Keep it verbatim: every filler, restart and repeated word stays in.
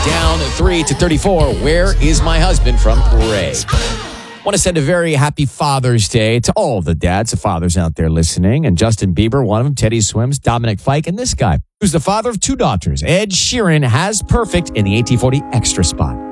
down three to thirty-four. Where is my husband from Ray? I want to send a very happy Father's Day to all the dads and fathers out there listening. And Justin Bieber, one of them, Teddy Swims, Dominic Fike, and this guy, who's the father of two daughters. Ed Sheeran has perfect in the eighteen forty extra spot.